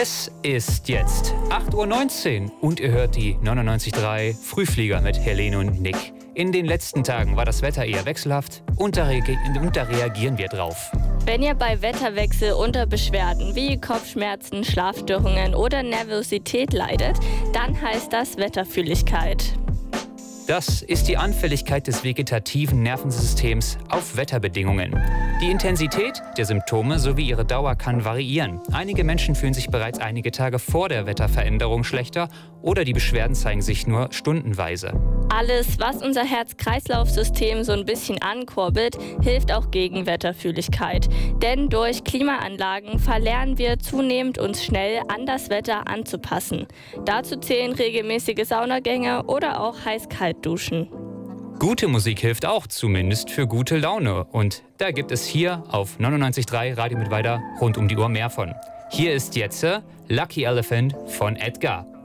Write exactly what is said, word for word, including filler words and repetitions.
Es ist jetzt acht Uhr neunzehn und ihr hört die neunundneunzig Komma drei Frühflieger mit Helene und Nick. In den letzten Tagen war das Wetter eher wechselhaft und da, reage- und da reagieren wir drauf. Wenn ihr bei Wetterwechsel unter Beschwerden wie Kopfschmerzen, Schlafstörungen oder Nervosität leidet, dann heißt das Wetterfühligkeit. Das ist die Anfälligkeit des vegetativen Nervensystems auf Wetterbedingungen. Die Intensität der Symptome sowie ihre Dauer kann variieren. Einige Menschen fühlen sich bereits einige Tage vor der Wetterveränderung schlechter oder die Beschwerden zeigen sich nur stundenweise. Alles, was unser Herz-Kreislauf-System so ein bisschen ankurbelt, hilft auch gegen Wetterfühligkeit. Denn durch Klimaanlagen verlernen wir zunehmend, uns schnell an das Wetter anzupassen. Dazu zählen regelmäßige Saunagänge oder auch Heiß-Kalt-Duschen. Gute Musik hilft auch, zumindest für gute Laune. Und da gibt es hier auf neunundneunzig Komma drei Radio Mittweida rund um die Uhr mehr von. Hier ist jetzt Lucky Elephant von Edgar.